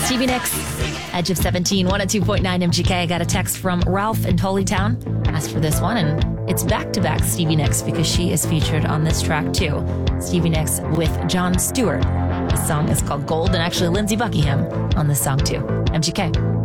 Stevie Nicks, Edge of 17, 102.9 MGK. I got a text from Ralph in Holytown. Asked for this one, and it's back-to-back Stevie Nicks because she is featured on this track too. Stevie Nicks with Jon Stewart. The song is called Gold, and actually Lindsey Buckingham on this song too. MGK.